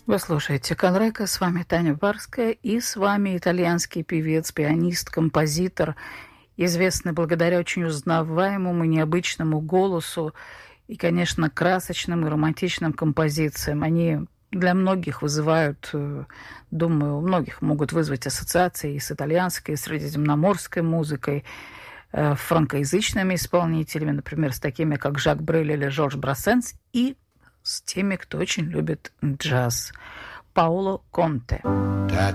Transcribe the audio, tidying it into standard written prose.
Вы слушаете Конрека, с вами Таня Барская, и с вами итальянский певец, пианист, композитор, известный благодаря очень узнаваемому, необычному голосу и, конечно, красочным и романтичным композициям. Они для многих вызывают, думаю, у многих могут вызвать ассоциации и с итальянской, и с средиземноморской музыкой, франкоязычными исполнителями, например, с такими, как Жак Брель или Жорж Брассенс, и с теми, кто очень любит джаз. Паоло Конте.